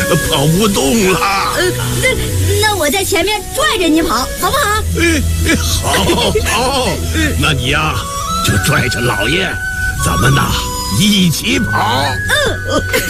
跑不动了。 那我在前面拽着你跑，好不好？ 好，那你呀就拽着老爷，咱们呐一起跑。